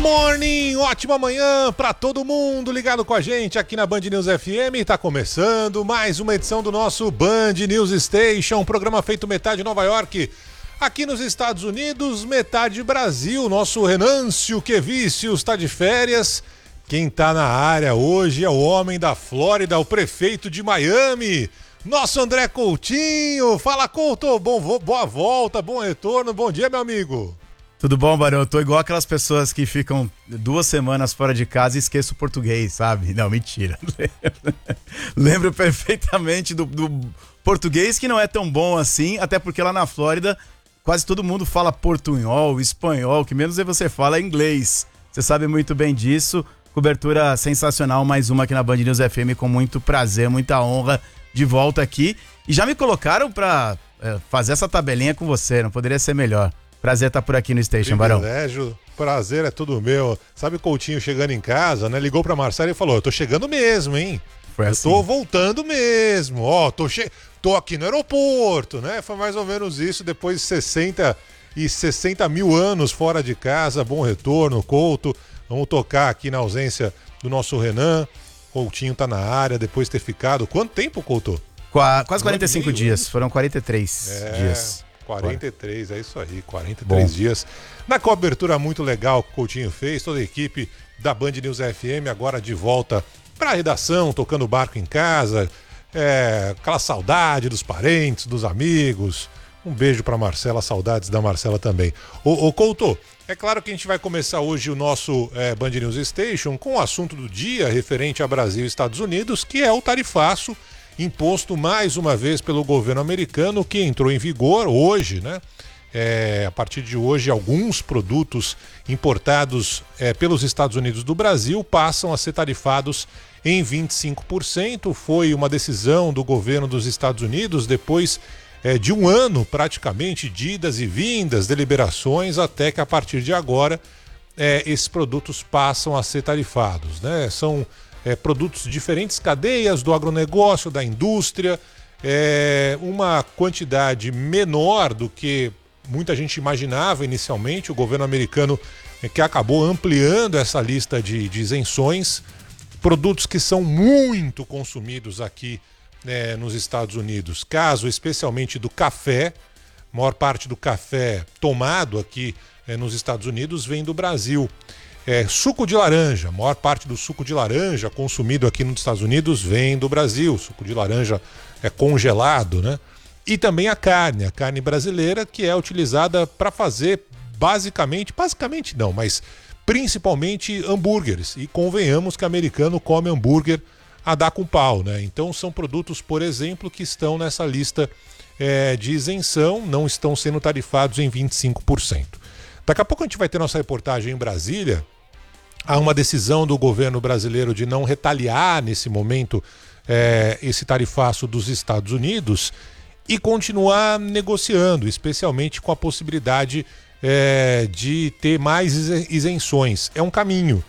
morning, ótima manhã para todo mundo ligado com a gente aqui na Band News FM. Tá começando mais uma edição do nosso Band News Station, um programa feito metade Nova York, aqui nos Estados Unidos, metade Brasil. Nosso Renâncio Quevicius está de férias. Quem tá na área hoje é o homem da Flórida, o prefeito de Miami, nosso André Coutinho. Fala, Couto, boa volta, bom retorno, bom dia, meu amigo. Tudo bom, Barão? Eu tô igual aquelas pessoas que ficam 2 semanas fora de casa e esquecem o português, sabe? Não, mentira. Lembro perfeitamente do português, que não é tão bom assim, até porque lá na Flórida quase todo mundo fala portunhol, espanhol, que menos você fala inglês. Você sabe muito bem disso. Cobertura sensacional, mais uma aqui na Band News FM, com muito prazer, muita honra de volta aqui. E já me colocaram pra fazer essa tabelinha com você, não poderia ser melhor. Prazer estar por aqui no Station, Barão. Privilégio, prazer é tudo meu. Sabe o Coutinho chegando em casa, né? Ligou pra Marcela e falou, eu tô chegando mesmo, hein? Foi assim. Eu tô voltando mesmo, ó, tô aqui no aeroporto, né? Foi mais ou menos isso, depois de 60 mil anos fora de casa. Bom retorno, Couto. Vamos tocar aqui na ausência do nosso Renan. Coutinho tá na área, depois de ter ficado... Quanto tempo, Couto? Quase 45 dias, foram 43 dias. 43, é isso aí, 43 dias. Na cobertura muito legal que o Coutinho fez, toda a equipe da Band News FM agora de volta pra redação, tocando barco em casa, aquela saudade dos parentes, dos amigos. Um beijo pra Marcela, saudades da Marcela também. Ô Couto, é claro que a gente vai começar hoje o nosso Band News Station com o assunto do dia referente a Brasil e Estados Unidos, que é o tarifaço imposto mais uma vez pelo governo americano, que entrou em vigor hoje, né? A partir de hoje, alguns produtos importados pelos Estados Unidos do Brasil passam a ser tarifados em 25%. Foi uma decisão do governo dos Estados Unidos depois de um ano praticamente de idas e vindas, deliberações, até que a partir de agora esses produtos passam a ser tarifados, né? São produtos de diferentes cadeias do agronegócio, da indústria, uma quantidade menor do que muita gente imaginava inicialmente. O governo americano que acabou ampliando essa lista de isenções, produtos que são muito consumidos aqui nos Estados Unidos, caso especialmente do café. A maior parte do café tomado aqui nos Estados Unidos vem do Brasil. Suco de laranja, a maior parte do suco de laranja consumido aqui nos Estados Unidos vem do Brasil. Suco de laranja congelado, né? E também a carne brasileira, que é utilizada para fazer basicamente não, mas principalmente hambúrgueres. E convenhamos que o americano come hambúrguer a dar com pau, né? Então são produtos, por exemplo, que estão nessa lista de isenção, não estão sendo tarifados em 25%. Daqui a pouco a gente vai ter nossa reportagem em Brasília. Há uma decisão do governo brasileiro de não retaliar nesse momento esse tarifaço dos Estados Unidos e continuar negociando, especialmente com a possibilidade de ter mais isenções. É um caminho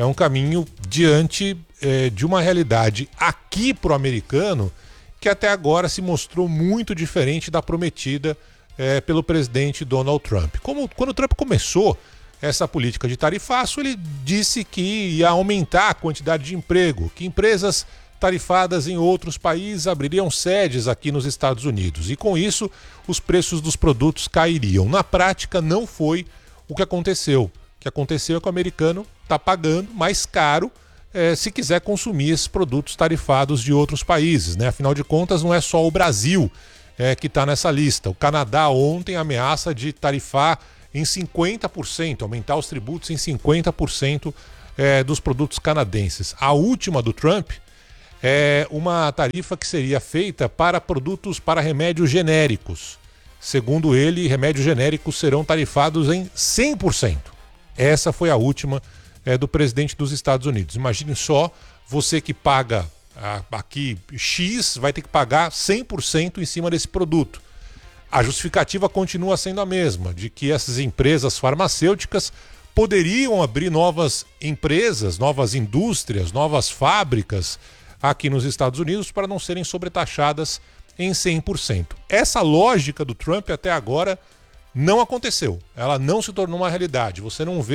diante de uma realidade aqui para o americano que até agora se mostrou muito diferente da prometida pelo presidente Donald Trump. Quando o Trump começou essa política de tarifaço, ele disse que ia aumentar a quantidade de emprego, que empresas tarifadas em outros países abririam sedes aqui nos Estados Unidos e com isso os preços dos produtos cairiam. Na prática não foi o que aconteceu. O que aconteceu é que o americano está pagando mais caro se quiser consumir esses produtos tarifados de outros países, né? Afinal de contas, não é só o Brasil que está nessa lista. O Canadá ontem ameaça de tarifar em 50%, aumentar os tributos em 50% dos produtos canadenses. A última do Trump é uma tarifa que seria feita para produtos, para remédios genéricos. Segundo ele, remédios genéricos serão tarifados em 100%. Essa foi a última do presidente dos Estados Unidos. Imagine só, você que paga aqui X, vai ter que pagar 100% em cima desse produto. A justificativa continua sendo a mesma, de que essas empresas farmacêuticas poderiam abrir novas empresas, novas indústrias, novas fábricas aqui nos Estados Unidos para não serem sobretaxadas em 100%. Essa lógica do Trump até agora não aconteceu. Ela não se tornou uma realidade. Você não vê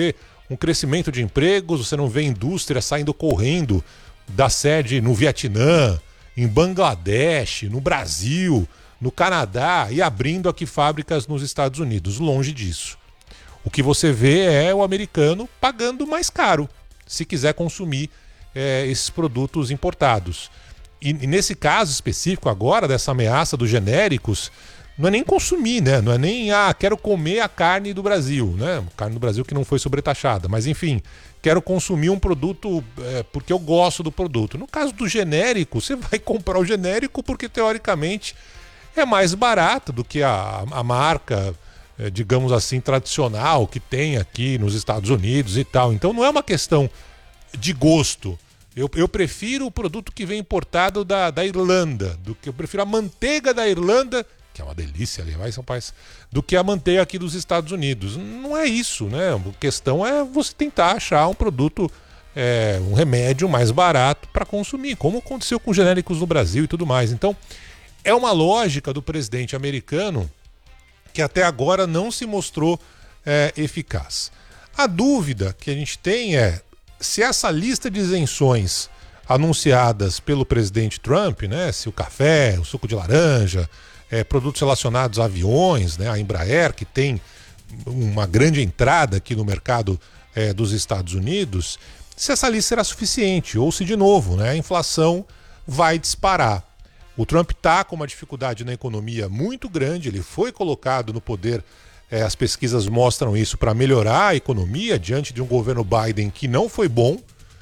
um crescimento de empregos, você não vê indústria saindo correndo da sede no Vietnã, em Bangladesh, no Brasil, no Canadá e abrindo aqui fábricas nos Estados Unidos. Longe disso. O que você vê é o americano pagando mais caro se quiser consumir esses produtos importados. E nesse caso específico agora, dessa ameaça dos genéricos, não é nem consumir, né? Não é nem, quero comer a carne do Brasil, né? Carne do Brasil que não foi sobretaxada. Mas enfim, quero consumir um produto porque eu gosto do produto. No caso do genérico, você vai comprar o genérico porque teoricamente é mais barato do que a marca, digamos assim, tradicional que tem aqui nos Estados Unidos e tal. Então não é uma questão de gosto. Eu prefiro o produto que vem importado da Irlanda, eu prefiro a manteiga da Irlanda, que é uma delícia, aliás, são pais, do que a manteiga aqui dos Estados Unidos. Não é isso, né? A questão é você tentar achar um produto, um remédio mais barato para consumir, como aconteceu com genéricos no Brasil e tudo mais. Então, é uma lógica do presidente americano que até agora não se mostrou eficaz. A dúvida que a gente tem é se essa lista de isenções anunciadas pelo presidente Trump, né, se o café, o suco de laranja, produtos relacionados a aviões, né, a Embraer, que tem uma grande entrada aqui no mercado dos Estados Unidos, se essa lista será suficiente ou se, de novo, né, a inflação vai disparar. O Trump está com uma dificuldade na economia muito grande, ele foi colocado no poder, as pesquisas mostram isso, para melhorar a economia diante de um governo Biden que não foi bom,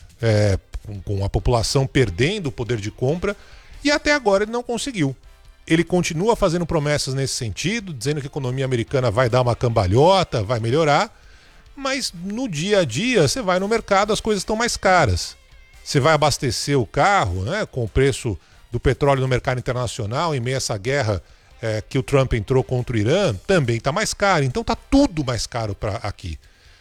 com a população perdendo o poder de compra, e até agora ele não conseguiu. Ele continua fazendo promessas nesse sentido, dizendo que a economia americana vai dar uma cambalhota, vai melhorar, mas no dia a dia você vai no mercado, as coisas estão mais caras. Você vai abastecer o carro, né, com o preço do petróleo no mercado internacional, em meio a essa guerra que o Trump entrou contra o Irã, também está mais caro. Então está tudo mais caro aqui.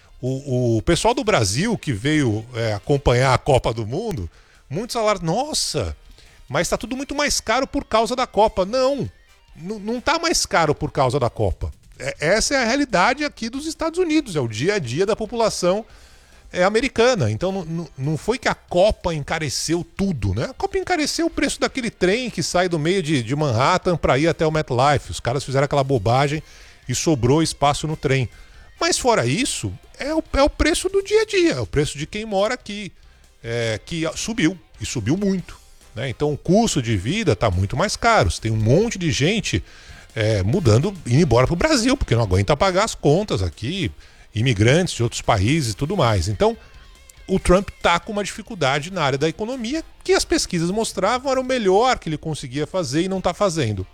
O pessoal do Brasil que veio acompanhar a Copa do Mundo, muitos falaram, nossa, mas está tudo muito mais caro por causa da Copa. Não está mais caro por causa da Copa. Essa é a realidade aqui dos Estados Unidos, é o dia a dia da população americana. Então não foi que a Copa encareceu tudo, né? A Copa encareceu o preço daquele trem que sai do meio de Manhattan para ir até o MetLife. Os caras fizeram aquela bobagem e sobrou espaço no trem. Mas fora isso, é o preço do dia a dia, é o preço de quem mora aqui, que subiu, e subiu muito, né? Então o custo de vida está muito mais caro. Tem um monte de gente indo embora para o Brasil, porque não aguenta pagar as contas aqui, imigrantes de outros países e tudo mais. Então, o Trump está com uma dificuldade na área da economia que as pesquisas mostravam era o melhor que ele conseguia fazer e não está fazendo.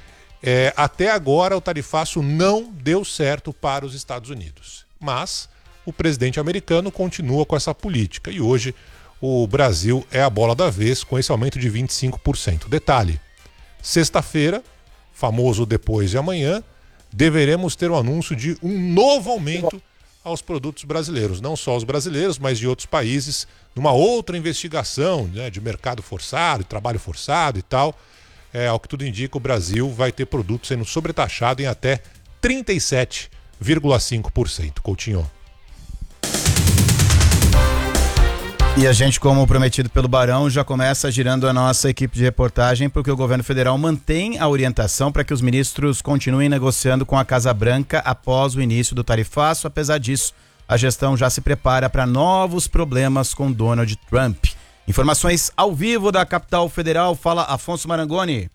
Até agora, o tarifaço não deu certo para os Estados Unidos. Mas o presidente americano continua com essa política. E hoje, o Brasil é a bola da vez com esse aumento de 25%. Detalhe, sexta-feira, famoso depois de amanhã, deveremos ter o anúncio de um novo aumento aos produtos brasileiros. Não só os brasileiros, mas de outros países, numa outra investigação, né, de mercado forçado, trabalho forçado e tal. Ao que tudo indica, o Brasil vai ter produtos sendo sobretaxado em até 37,5%. Coutinho. E a gente, como prometido pelo Barão, já começa girando a nossa equipe de reportagem, porque o governo federal mantém a orientação para que os ministros continuem negociando com a Casa Branca após o início do tarifaço. Apesar disso, a gestão já se prepara para novos problemas com Donald Trump. Informações ao vivo da capital federal, fala Afonso Marangoni.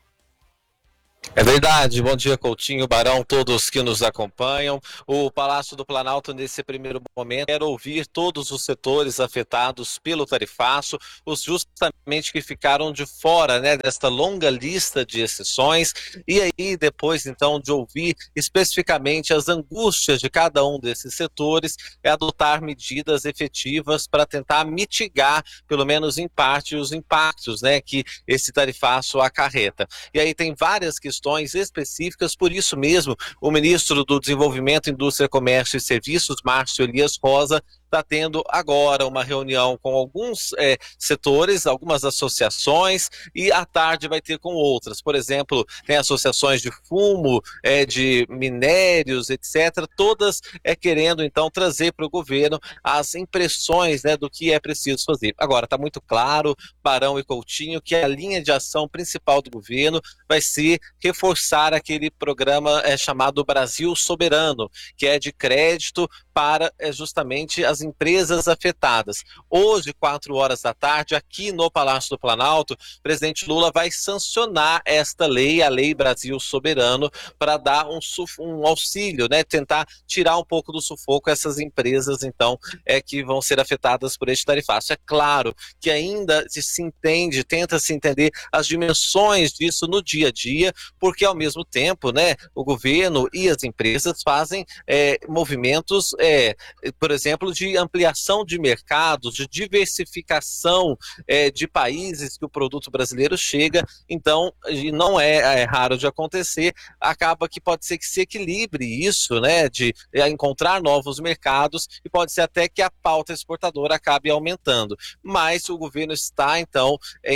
É verdade, bom dia Coutinho, Barão, todos que nos acompanham. O Palácio do Planalto nesse primeiro momento quer ouvir todos os setores afetados pelo tarifaço, os justamente que ficaram de fora, né, desta longa lista de exceções, e aí depois então de ouvir especificamente as angústias de cada um desses setores, adotar medidas efetivas para tentar mitigar, pelo menos em parte, os impactos, né, que esse tarifaço acarreta. E aí tem várias questões específicas, por isso mesmo o ministro do Desenvolvimento, Indústria, Comércio e Serviços, Márcio Elias Rosa, está tendo agora uma reunião com alguns setores, algumas associações, e à tarde vai ter com outras. Por exemplo, tem associações de fumo, de minérios, etc., todas querendo então trazer para o governo as impressões, né, do que é preciso fazer. Agora, está muito claro, Barão e Coutinho, que a linha de ação principal do governo vai ser reforçar aquele programa chamado Brasil Soberano, que é de crédito para justamente as empresas afetadas. Hoje, 4 horas da tarde, aqui no Palácio do Planalto, o presidente Lula vai sancionar esta lei, a Lei Brasil Soberano, para dar um auxílio, né, tentar tirar um pouco do sufoco essas empresas, então, que vão ser afetadas por este tarifaço. É claro que ainda se entende, tenta se entender as dimensões disso no dia a dia, porque ao mesmo tempo, né, o governo e as empresas fazem movimentos, por exemplo, de ampliação de mercados, de diversificação de países que o produto brasileiro chega, então, e não é raro de acontecer, acaba que pode ser que se equilibre isso, né, de encontrar novos mercados, e pode ser até que a pauta exportadora acabe aumentando. Mas o governo está, então,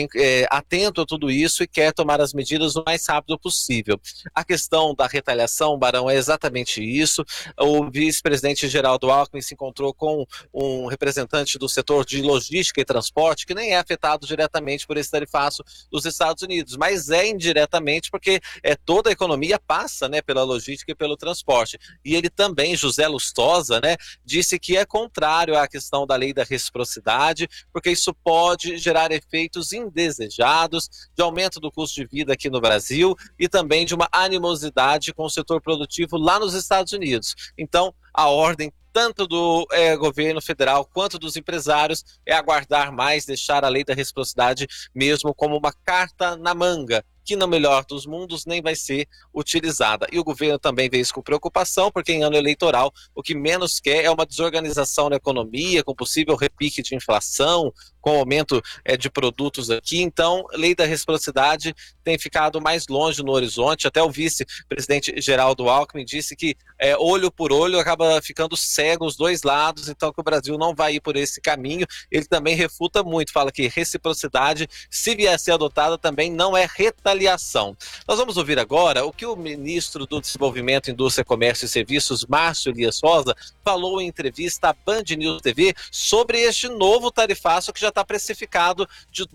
atento a tudo isso e quer tomar as medidas o mais rápido possível. A questão da retaliação, Barão, é exatamente isso. O vice-presidente Geraldo Alckmin se encontrou com um representante do setor de logística e transporte, que nem é afetado diretamente por esse tarifaço dos Estados Unidos, mas indiretamente porque toda a economia passa, né, pela logística e pelo transporte. E ele também, José Lustosa, né, disse que é contrário à questão da lei da reciprocidade, porque isso pode gerar efeitos indesejados de aumento do custo de vida aqui no Brasil e também de uma animosidade com o setor produtivo lá nos Estados Unidos. Então, a ordem tanto do governo federal quanto dos empresários é aguardar mais, deixar a lei da reciprocidade mesmo como uma carta na manga, que no melhor dos mundos nem vai ser utilizada. E o governo também vê isso com preocupação, porque em ano eleitoral o que menos quer é uma desorganização na economia, com possível repique de inflação, com aumento de produtos aqui. Então, a lei da reciprocidade tem ficado mais longe no horizonte. Até o vice-presidente Geraldo Alckmin disse que olho por olho acaba ficando cego os dois lados, então que o Brasil não vai ir por esse caminho. Ele também refuta muito, fala que reciprocidade, se vier a ser adotada, também não é retaliação. Nós vamos ouvir agora o que o ministro do Desenvolvimento, Indústria, Comércio e Serviços, Márcio Elias Rosa, falou em entrevista à Band News TV sobre este novo tarifaço que já está precificado de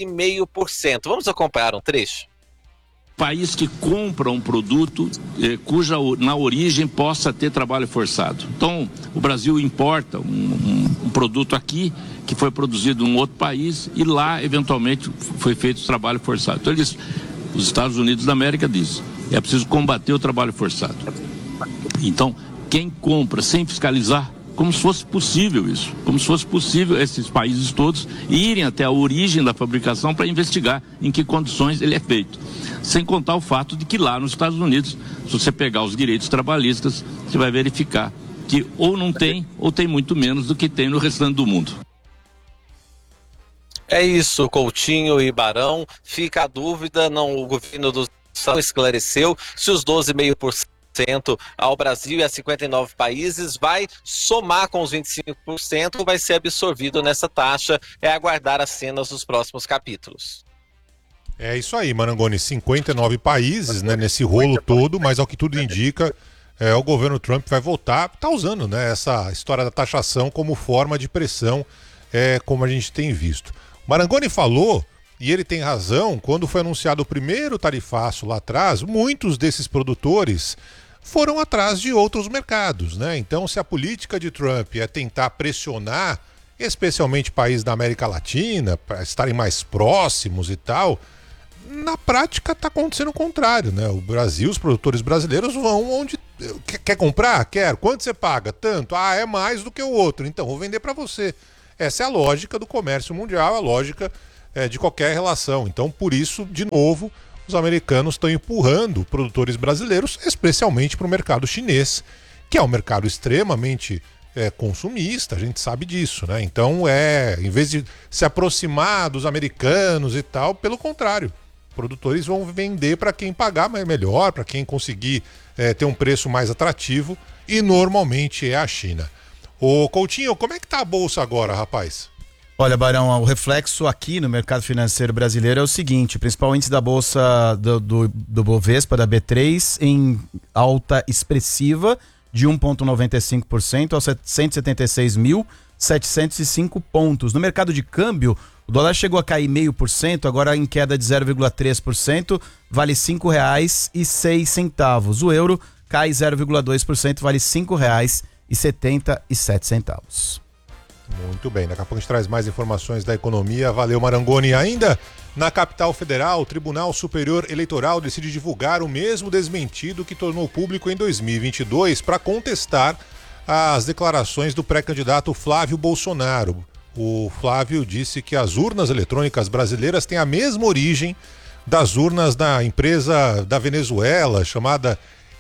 12,5%. Vamos acompanhar um trecho? País que compra um produto cuja na origem possa ter trabalho forçado. Então, o Brasil importa um produto aqui que foi produzido em um outro país e lá, eventualmente, foi feito trabalho forçado. Então, os Estados Unidos da América dizem, é preciso combater o trabalho forçado. Então, quem compra sem fiscalizar, como se fosse possível isso, como se fosse possível esses países todos irem até a origem da fabricação para investigar em que condições ele é feito. Sem contar o fato de que lá nos Estados Unidos, se você pegar os direitos trabalhistas, você vai verificar que ou não tem, ou tem muito menos do que tem no restante do mundo. É isso, Coutinho e Barão. Fica a dúvida, o governo do Estado esclareceu se os 12,5% ao Brasil e a 59 países vai somar com os 25% ou vai ser absorvido nessa taxa. É aguardar as cenas dos próximos capítulos. É isso aí, Marangoni, 59 países, né, nesse rolo todo, mas ao que tudo indica, o governo Trump vai voltar, tá usando, né, essa história da taxação como forma de pressão, como a gente tem visto. Marangoni falou, e ele tem razão, quando foi anunciado o primeiro tarifaço lá atrás, muitos desses produtores foram atrás de outros mercados, né? Então, se a política de Trump é tentar pressionar, especialmente países da América Latina, para estarem mais próximos e tal, na prática está acontecendo o contrário, né? O Brasil, os produtores brasileiros vão onde... Quer comprar? Quer. Quanto você paga? Tanto. Ah, é mais do que o outro. Então, vou vender para você. Essa é a lógica do comércio mundial, a lógica de qualquer relação. Então, por isso, de novo, os americanos estão empurrando produtores brasileiros, especialmente para o mercado chinês, que é um mercado extremamente consumista, a gente sabe disso, né? Então, em vez de se aproximar dos americanos e tal, pelo contrário, produtores vão vender para quem pagar melhor, para quem conseguir ter um preço mais atrativo, e normalmente é a China. Ô Coutinho, como é que tá a bolsa agora, rapaz? Olha, Barão, o reflexo aqui no mercado financeiro brasileiro é o seguinte: o principal índice da bolsa do Bovespa, da B3, em alta expressiva de 1,95% aos 176.705 pontos. No mercado de câmbio, o dólar chegou a cair 0,5%, agora em queda de 0,3%, vale R$ 5,06. O euro cai 0,2%, vale R$ 5,77. Muito bem, daqui a pouco a gente traz mais informações da economia. Valeu, Marangoni. Ainda na capital federal, o Tribunal Superior Eleitoral decide divulgar o mesmo desmentido que tornou público em 2022 para contestar as declarações do pré-candidato Flávio Bolsonaro. O Flávio disse que as urnas eletrônicas brasileiras têm a mesma origem das urnas da empresa da Venezuela chamada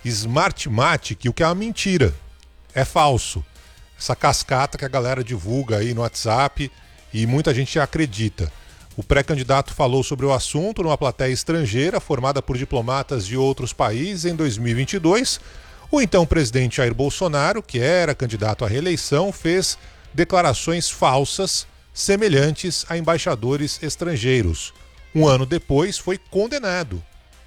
Smartmatic, o que é uma mentira. É falso. Essa cascata que a galera divulga aí no WhatsApp e muita gente acredita. O pré-candidato falou sobre o assunto numa plateia estrangeira formada por diplomatas de outros países em 2022. O então presidente Jair Bolsonaro, que era candidato à reeleição, fez declarações falsas semelhantes a embaixadores estrangeiros. Um ano depois foi condenado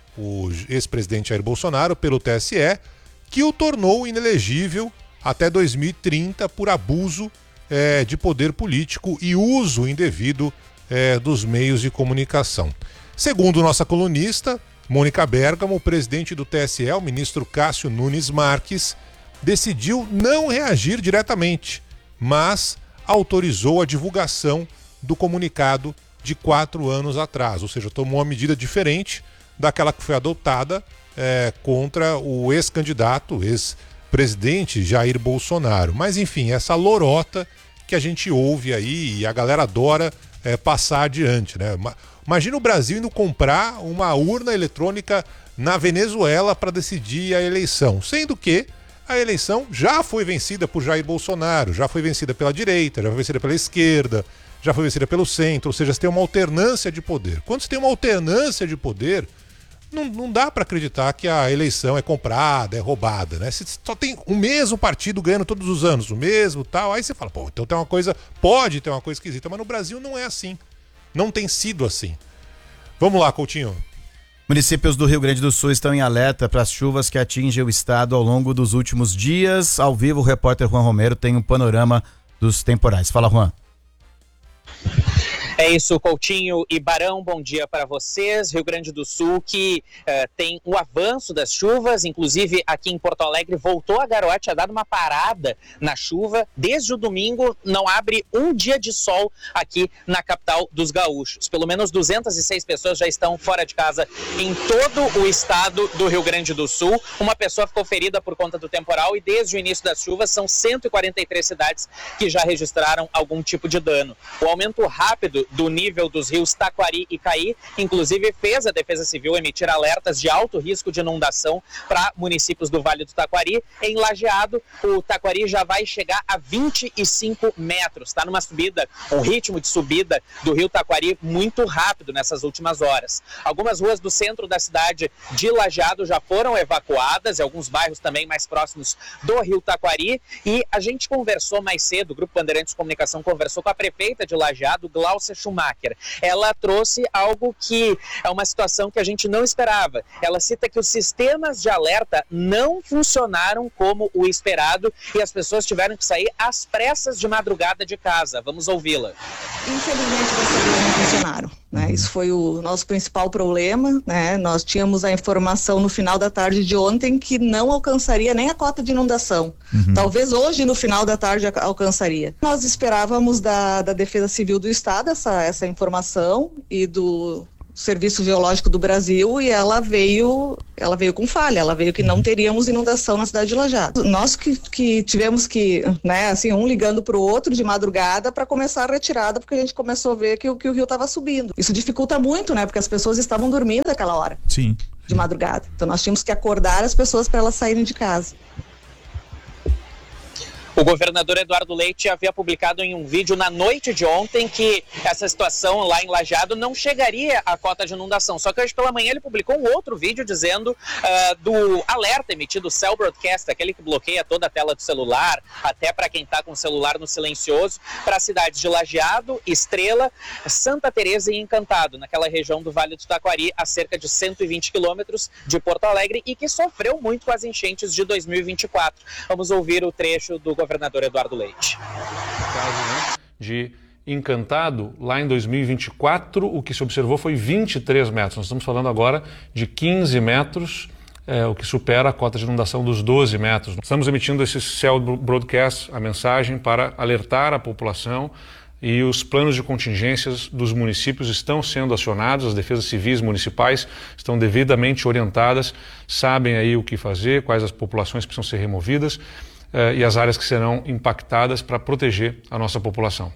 o ex-presidente Jair Bolsonaro pelo TSE, que o tornou inelegível até 2030 por abuso de poder político e uso indevido dos meios de comunicação. Segundo nossa colunista, Mônica Bergamo, o presidente do TSE, o ministro Cássio Nunes Marques, decidiu não reagir diretamente, mas autorizou a divulgação do comunicado de 4 anos atrás, ou seja, tomou uma medida diferente daquela que foi adotada contra o ex-candidato, ex-presidente Jair Bolsonaro. Mas enfim, essa lorota que a gente ouve aí e a galera adora passar adiante, né? Imagina o Brasil indo comprar uma urna eletrônica na Venezuela para decidir a eleição, sendo que a eleição já foi vencida por Jair Bolsonaro, já foi vencida pela direita, já foi vencida pela esquerda, já foi vencida pelo centro, ou seja, você tem uma alternância de poder. Quando você tem uma alternância de poder, não dá para acreditar que a eleição é comprada, é roubada, né? Se só tem o mesmo partido ganhando todos os anos, o mesmo tal, aí você fala, pô, então tem uma coisa, pode ter uma coisa esquisita, mas no Brasil não é assim. Não tem sido assim. Vamos lá, Coutinho. Municípios do Rio Grande do Sul estão em alerta para as chuvas que atingem o estado ao longo dos últimos dias. Ao vivo, o repórter Juan Romero tem um panorama dos temporais. Fala, Juan. É isso, Coutinho e Barão, bom dia para vocês. Rio Grande do Sul que tem o avanço das chuvas, inclusive aqui em Porto Alegre voltou a garoar, tinha dado uma parada na chuva. Desde o domingo não abre um dia de sol aqui na capital dos gaúchos. Pelo menos 206 pessoas já estão fora de casa em todo o estado do Rio Grande do Sul. Uma pessoa ficou ferida por conta do temporal e desde o início das chuvas são 143 cidades que já registraram algum tipo de dano. O aumento rápido do nível dos rios Taquari e Caí, inclusive fez a Defesa Civil emitir alertas de alto risco de inundação para municípios do Vale do Taquari. Em Lajeado, o Taquari já vai chegar a 25 metros. Está numa subida, um ritmo de subida do rio Taquari muito rápido nessas últimas horas. Algumas ruas do centro da cidade de Lajeado já foram evacuadas, e alguns bairros também mais próximos do rio Taquari. E a gente conversou mais cedo, o Grupo Bandeirantes de Comunicação conversou com a prefeita de Lajeado, Gláucia Schumacher. Ela trouxe algo que é uma situação que a gente não esperava. Ela cita que os sistemas de alerta não funcionaram como o esperado e as pessoas tiveram que sair às pressas de madrugada de casa. Vamos ouvi-la. Infelizmente, não funcionaram, né? Isso foi o nosso principal problema, né? Nós tínhamos a informação no final da tarde de ontem que não alcançaria nem a cota de inundação. Talvez hoje, no final da tarde, alcançaria. Nós esperávamos da Defesa Civil do Estado essa informação e do Serviço Geológico do Brasil, e ela veio com falha, ela veio que não teríamos inundação na cidade de Lajeado. Nós que tivemos que, né, assim, um ligando para o outro de madrugada para começar a retirada, porque a gente começou a ver que o rio estava subindo. Isso dificulta muito, né, porque as pessoas estavam dormindo naquela hora. Sim. De madrugada. Então nós tínhamos que acordar as pessoas para elas saírem de casa. O governador Eduardo Leite havia publicado em um vídeo na noite de ontem que essa situação lá em Lajeado não chegaria à cota de inundação. Só que hoje pela manhã ele publicou um outro vídeo dizendo do alerta emitido, o Cell Broadcast, aquele que bloqueia toda a tela do celular, até para quem está com o celular no silencioso, para as cidades de Lajeado, Estrela, Santa Teresa e Encantado, naquela região do Vale do Taquari, a cerca de 120 quilômetros de Porto Alegre e que sofreu muito com as enchentes de 2024. Vamos ouvir o trecho do governador Eduardo Leite. De Encantado, lá em 2024, o que se observou foi 23 metros. Nós estamos falando agora de 15 metros, o que supera a cota de inundação dos 12 metros. Estamos emitindo esse Cell Broadcast, a mensagem para alertar a população, e os planos de contingências dos municípios estão sendo acionados, as defesas civis municipais estão devidamente orientadas, sabem aí o que fazer, quais as populações precisam ser removidas e as áreas que serão impactadas para proteger a nossa população.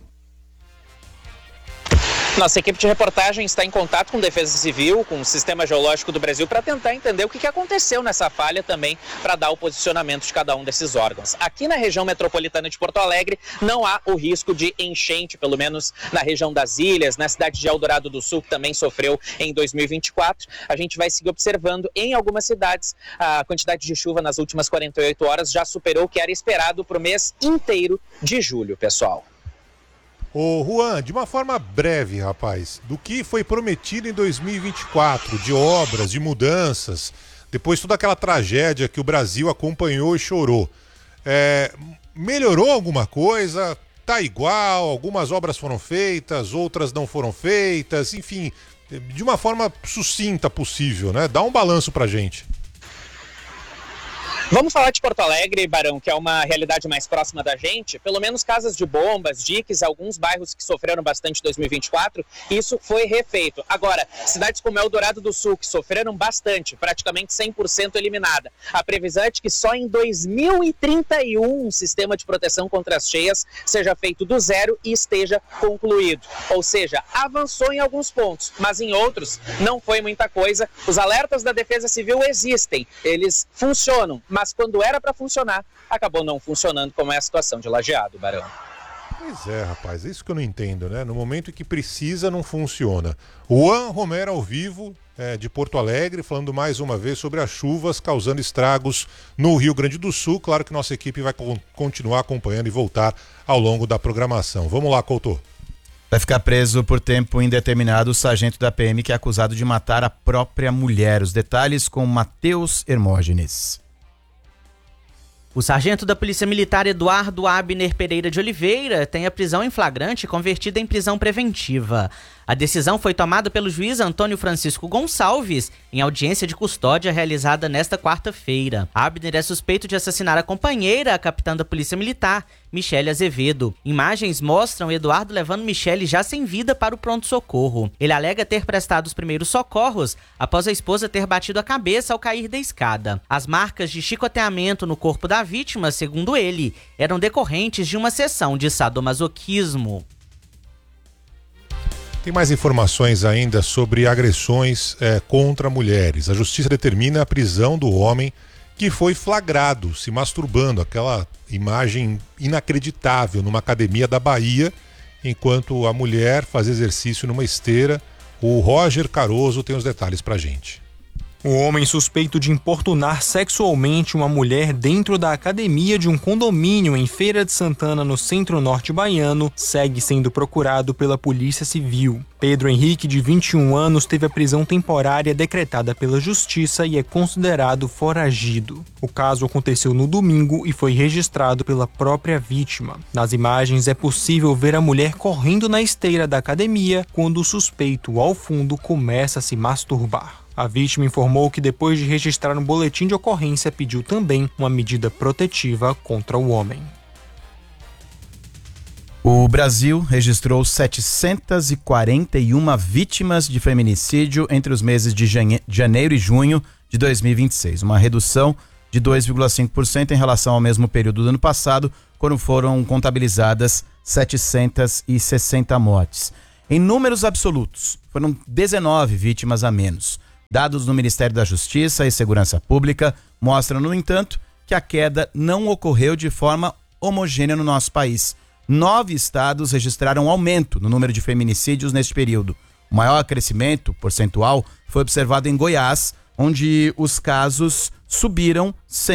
Nossa equipe de reportagem está em contato com a Defesa Civil, com o Sistema Geológico do Brasil, para tentar entender o que aconteceu nessa falha também, para dar o posicionamento de cada um desses órgãos. Aqui na região metropolitana de Porto Alegre, não há o risco de enchente, pelo menos na região das ilhas, na cidade de Eldorado do Sul, que também sofreu em 2024. A gente vai seguir observando em algumas cidades. A quantidade de chuva nas últimas 48 horas já superou o que era esperado para o mês inteiro de julho, pessoal. Ô Juan, de uma forma breve, rapaz, do que foi prometido em 2024, de obras, de mudanças, depois toda aquela tragédia que o Brasil acompanhou e chorou, melhorou alguma coisa? Tá igual? Algumas obras foram feitas, outras não foram feitas, enfim, de uma forma sucinta possível, né? Dá um balanço pra gente. Vamos falar de Porto Alegre, Barão, que é uma realidade mais próxima da gente. Pelo menos casas de bombas, diques, alguns bairros que sofreram bastante em 2024, isso foi refeito. Agora, cidades como Eldorado do Sul, que sofreram bastante, praticamente 100% eliminada. A previsão é de que só em 2031 um sistema de proteção contra as cheias seja feito do zero e esteja concluído. Ou seja, avançou em alguns pontos, mas em outros não foi muita coisa. Os alertas da Defesa Civil existem, eles funcionam. Mas quando era para funcionar, acabou não funcionando, como é a situação de Lajeado, Barão. Pois é, rapaz, isso que eu não entendo, né? No momento em que precisa, não funciona. Juan Romero ao vivo, de Porto Alegre, falando mais uma vez sobre as chuvas causando estragos no Rio Grande do Sul. Claro que nossa equipe vai continuar acompanhando e voltar ao longo da programação. Vamos lá, Couto. Vai ficar preso por tempo indeterminado o sargento da PM que é acusado de matar a própria mulher. Os detalhes com Matheus Hermógenes. O sargento da Polícia Militar Eduardo Abner Pereira de Oliveira tem a prisão em flagrante convertida em prisão preventiva. A decisão foi tomada pelo juiz Antônio Francisco Gonçalves em audiência de custódia realizada nesta quarta-feira. Abner é suspeito de assassinar a companheira, a capitã da Polícia Militar, Michele Azevedo. Imagens mostram Eduardo levando Michele já sem vida para o pronto-socorro. Ele alega ter prestado os primeiros socorros após a esposa ter batido a cabeça ao cair da escada. As marcas de chicoteamento no corpo da vítima, segundo ele, eram decorrentes de uma sessão de sadomasoquismo. Tem mais informações ainda sobre agressões contra mulheres. A justiça determina a prisão do homem que foi flagrado se masturbando, aquela imagem inacreditável numa academia da Bahia, enquanto a mulher fazia exercício numa esteira. O Roger Caroso tem os detalhes pra gente. O homem suspeito de importunar sexualmente uma mulher dentro da academia de um condomínio em Feira de Santana, no centro-norte baiano, segue sendo procurado pela Polícia Civil. Pedro Henrique, de 21 anos, teve a prisão temporária decretada pela Justiça e é considerado foragido. O caso aconteceu no domingo e foi registrado pela própria vítima. Nas imagens é possível ver a mulher correndo na esteira da academia quando o suspeito, ao fundo, começa a se masturbar. A vítima informou que depois de registrar um boletim de ocorrência, pediu também uma medida protetiva contra o homem. O Brasil registrou 741 vítimas de feminicídio entre os meses de janeiro e junho de 2026, uma redução de 2,5% em relação ao mesmo período do ano passado, quando foram contabilizadas 760 mortes. Em números absolutos, foram 19 vítimas a menos. Dados do Ministério da Justiça e Segurança Pública mostram, no entanto, que a queda não ocorreu de forma homogênea no nosso país. 9 estados registraram aumento no número de feminicídios neste período. O maior crescimento percentual foi observado em Goiás, onde os casos subiram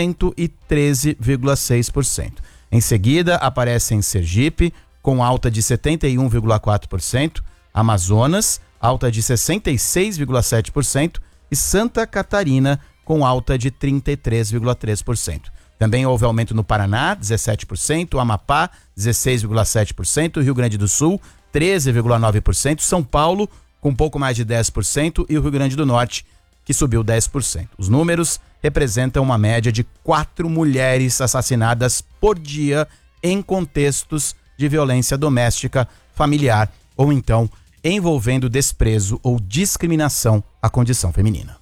113,6%. Em seguida, aparece em Sergipe, com alta de 71,4%, Amazonas, alta de 66,7%, e Santa Catarina, com alta de 33,3%. Também houve aumento no Paraná, 17%, Amapá, 16,7%, Rio Grande do Sul, 13,9%, São Paulo, com um pouco mais de 10%, e o Rio Grande do Norte, que subiu 10%. Os números representam uma média de 4 mulheres assassinadas por dia em contextos de violência doméstica, familiar ou então envolvendo desprezo ou discriminação à condição feminina.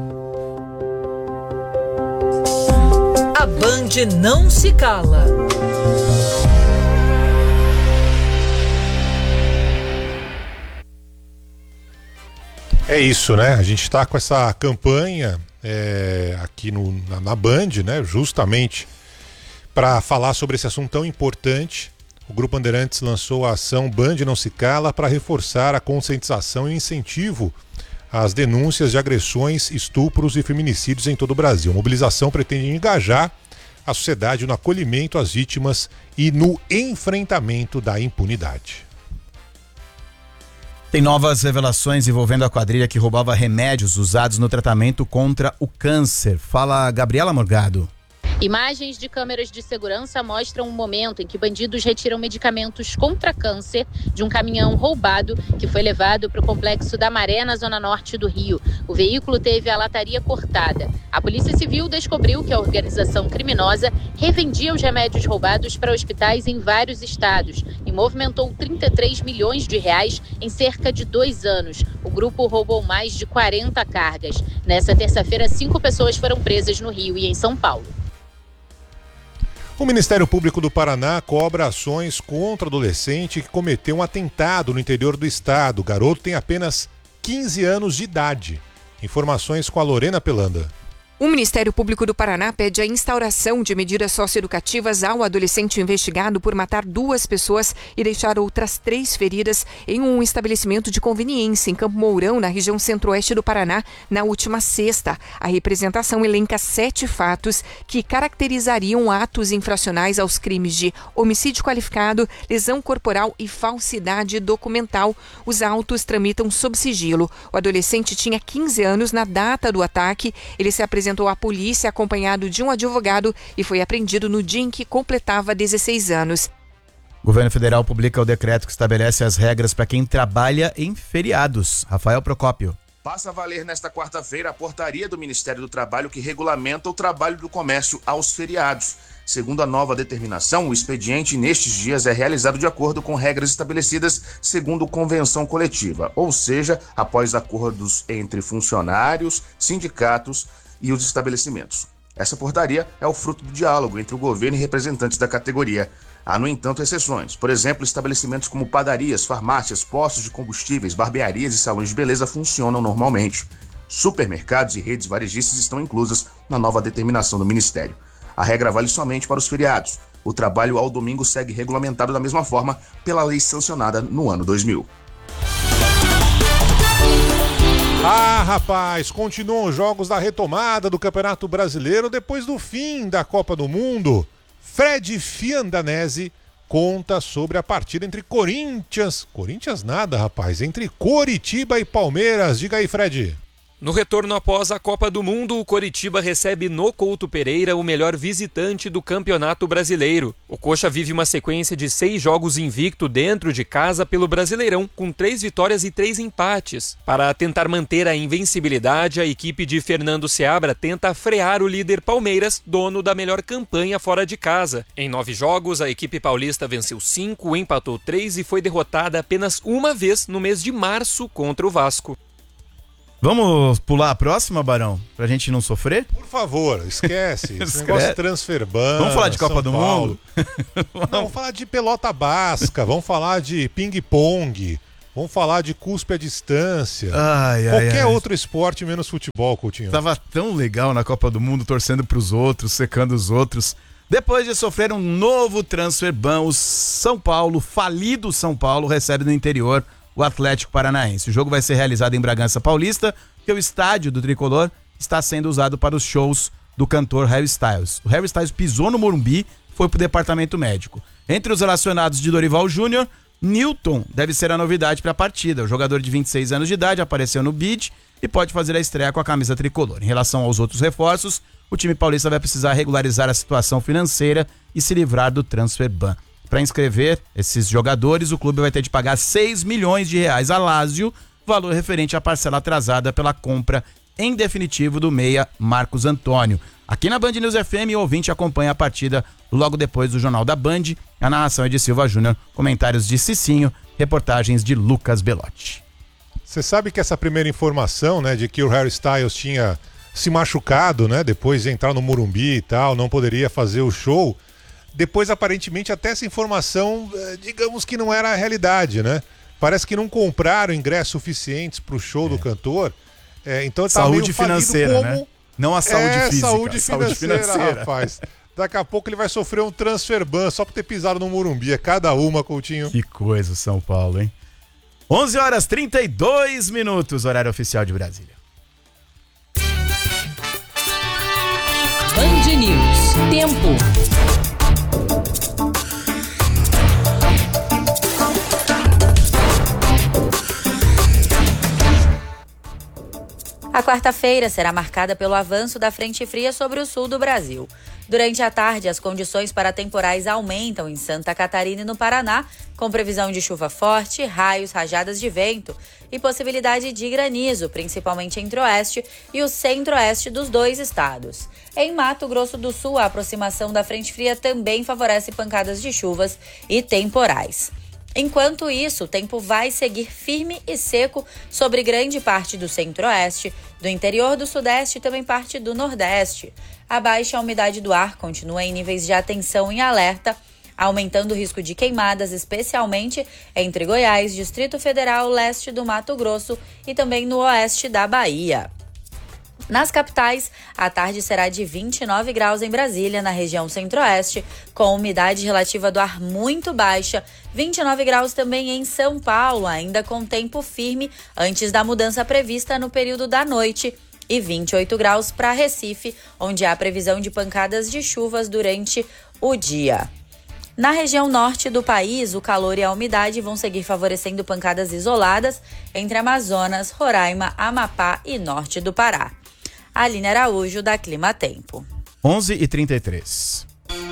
A Band não se cala. É isso, né? A gente está com essa campanha aqui na Band, né? Justamente para falar sobre esse assunto tão importante. O Grupo Bandeirantes lançou a ação Band Não Se Cala para reforçar a conscientização e incentivo às denúncias de agressões, estupros e feminicídios em todo o Brasil. A mobilização pretende engajar a sociedade no acolhimento às vítimas e no enfrentamento da impunidade. Tem novas revelações envolvendo a quadrilha que roubava remédios usados no tratamento contra o câncer. Fala Gabriela Morgado. Imagens de câmeras de segurança mostram um momento em que bandidos retiram medicamentos contra câncer de um caminhão roubado que foi levado para o Complexo da Maré, na zona norte do Rio. O veículo teve a lataria cortada. A Polícia Civil descobriu que a organização criminosa revendia os remédios roubados para hospitais em vários estados e movimentou 33 milhões de reais em cerca de 2 anos. O grupo roubou mais de 40 cargas. Nessa terça-feira, 5 pessoas foram presas no Rio e em São Paulo. O Ministério Público do Paraná cobra ações contra adolescente que cometeu um atentado no interior do estado. O garoto tem apenas 15 anos de idade. Informações com a Lorena Pelanda. O Ministério Público do Paraná pede a instauração de medidas socioeducativas ao adolescente investigado por matar 2 pessoas e deixar outras 3 feridas em um estabelecimento de conveniência em Campo Mourão, na região centro-oeste do Paraná, na última sexta. A representação elenca 7 fatos que caracterizariam atos infracionais aos crimes de homicídio qualificado, lesão corporal e falsidade documental. Os autos tramitam sob sigilo. O adolescente tinha 15 anos na data do ataque. Ele se apresentou à polícia acompanhado de um advogado e foi apreendido no dia em que completava 16 anos. O governo federal publica o decreto que estabelece as regras para quem trabalha em feriados. Rafael Procópio. Passa a valer nesta quarta-feira a portaria do Ministério do Trabalho que regulamenta o trabalho do comércio aos feriados. Segundo a nova determinação, o expediente nestes dias é realizado de acordo com regras estabelecidas segundo convenção coletiva, ou seja, após acordos entre funcionários, sindicatos e os estabelecimentos. Essa portaria é o fruto do diálogo entre o governo e representantes da categoria. Há, no entanto, exceções. Por exemplo, estabelecimentos como padarias, farmácias, postos de combustíveis, barbearias e salões de beleza funcionam normalmente. Supermercados e redes varejistas estão inclusas na nova determinação do Ministério. A regra vale somente para os feriados. O trabalho ao domingo segue regulamentado da mesma forma pela lei sancionada no ano 2000. Ah, rapaz, continuam os jogos da retomada do Campeonato Brasileiro depois do fim da Copa do Mundo. Fred Fiandanese conta sobre a partida entre Corinthians nada, rapaz, entre Coritiba e Palmeiras. Diga aí, Fred. No retorno após a Copa do Mundo, o Coritiba recebe no Couto Pereira o melhor visitante do Campeonato Brasileiro. O Coxa vive uma sequência de 6 jogos invicto dentro de casa pelo Brasileirão, com 3 vitórias e 3 empates. Para tentar manter a invencibilidade, a equipe de Fernando Seabra tenta frear o líder Palmeiras, dono da melhor campanha fora de casa. Em 9 jogos, a equipe paulista venceu 5, empatou 3 e foi derrotada apenas uma vez no mês de março contra o Vasco. Vamos pular a próxima, Barão? Pra gente não sofrer? Por favor, esquece. Esse negócio de transferban. Vamos falar de Copa do Mundo? Não, vamos falar de pelota basca, vamos falar de ping-pong, vamos falar de cuspe à distância. Qualquer outro esporte menos futebol, Coutinho. Tava tão legal na Copa do Mundo, torcendo pros outros, secando os outros. Depois de sofrer um novo transfer ban, o falido São Paulo, recebe no interior o Atlético Paranaense. O jogo vai ser realizado em Bragança Paulista, porque o estádio do Tricolor está sendo usado para os shows do cantor Harry Styles. O Harry Styles pisou no Morumbi, foi para o departamento médico. Entre os relacionados de Dorival Júnior, Newton deve ser a novidade para a partida. O jogador de 26 anos de idade apareceu no bid e pode fazer a estreia com a camisa tricolor. Em relação aos outros reforços, o time paulista vai precisar regularizar a situação financeira e se livrar do transfer ban. Para inscrever esses jogadores, o clube vai ter de pagar 6 milhões de reais a Lazio, valor referente à parcela atrasada pela compra em definitivo do meia Marcos Antônio. Aqui na Band News FM, o ouvinte acompanha a partida logo depois do Jornal da Band. A narração é de Silva Júnior, comentários de Cicinho, reportagens de Lucas Belotti. Você sabe que essa primeira informação, né, de que o Harry Styles tinha se machucado, né, depois de entrar no Morumbi e tal, não poderia fazer o show. Depois, aparentemente, até essa informação, digamos que não era a realidade, né? Parece que não compraram ingressos suficientes para o show do cantor. Então ele tá saúde financeira, como... né? Não a saúde física. Saúde financeira, rapaz. Daqui a pouco ele vai sofrer um transfer ban só por ter pisado no Morumbi. É cada uma, Coutinho. Que coisa, São Paulo, hein? 11h32, horário oficial de Brasília. Band News. Tempo. A quarta-feira será marcada pelo avanço da frente fria sobre o sul do Brasil. Durante a tarde, as condições para temporais aumentam em Santa Catarina e no Paraná, com previsão de chuva forte, raios, rajadas de vento e possibilidade de granizo, principalmente entre o oeste e o centro-oeste dos dois estados. Em Mato Grosso do Sul, a aproximação da frente fria também favorece pancadas de chuvas e temporais. Enquanto isso, o tempo vai seguir firme e seco sobre grande parte do centro-oeste, do interior do sudeste e também parte do nordeste. A baixa umidade do ar continua em níveis de atenção em alerta, aumentando o risco de queimadas, especialmente entre Goiás, Distrito Federal, leste do Mato Grosso e também no oeste da Bahia. Nas capitais, a tarde será de 29 graus em Brasília, na região centro-oeste, com umidade relativa do ar muito baixa, 29 graus também em São Paulo, ainda com tempo firme antes da mudança prevista no período da noite, e 28 graus para Recife, onde há previsão de pancadas de chuvas durante o dia. Na região norte do país, o calor e a umidade vão seguir favorecendo pancadas isoladas entre Amazonas, Roraima, Amapá e norte do Pará. Aline Araújo, da Clima Tempo. 11h33.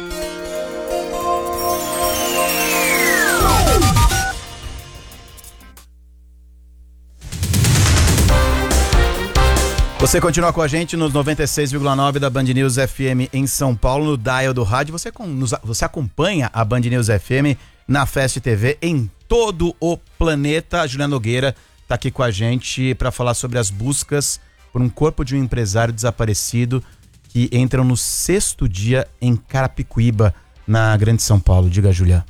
Você continua com a gente nos 96,9 da Band News FM em São Paulo, no dial do rádio. Você acompanha a Band News FM na Fast TV em todo o planeta. A Juliana Nogueira está aqui com a gente para falar sobre as buscas por um corpo de um empresário desaparecido que entram no 6º dia em Carapicuíba, na Grande São Paulo. Diga, Julia.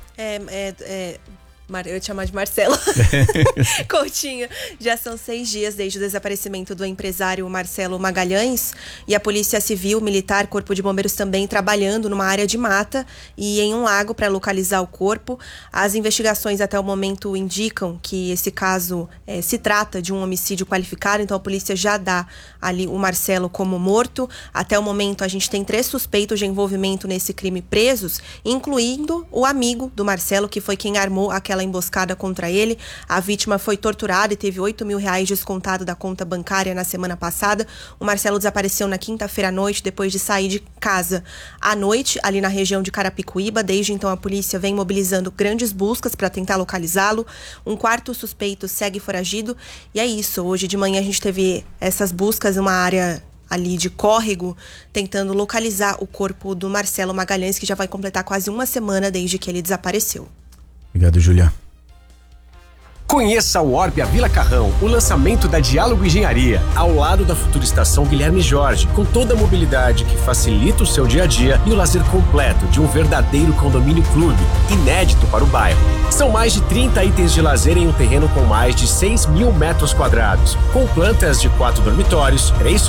Eu ia te chamar de Marcelo. Coutinho, já são 6 dias desde o desaparecimento do empresário Marcelo Magalhães e a Polícia Civil, Militar, Corpo de Bombeiros também trabalhando numa área de mata e em um lago para localizar o corpo. As investigações até o momento indicam que esse caso se trata de um homicídio qualificado, então a polícia já dá ali o Marcelo como morto. Até o momento a gente tem 3 suspeitos de envolvimento nesse crime presos, incluindo o amigo do Marcelo, que foi quem armou aquela emboscada contra ele. A vítima foi torturada e teve R$8 mil descontado da conta bancária na semana passada. O Marcelo desapareceu na quinta-feira à noite, depois de sair de casa à noite, ali na região de Carapicuíba. Desde então a polícia vem mobilizando grandes buscas para tentar localizá-lo. Um 4º suspeito segue foragido. E é isso, hoje de manhã a gente teve essas buscas em uma área ali de córrego, tentando localizar o corpo do Marcelo Magalhães, que já vai completar quase uma semana desde que ele desapareceu. Obrigado, Julia. Conheça o Orbia Vila Carrão, o lançamento da Diálogo Engenharia, ao lado da futura estação Guilherme Jorge, com toda a mobilidade que facilita o seu dia a dia e o lazer completo de um verdadeiro condomínio clube, inédito para o bairro. São mais de 30 itens de lazer em um terreno com mais de 6 mil metros quadrados, com plantas de 4 dormitórios, 3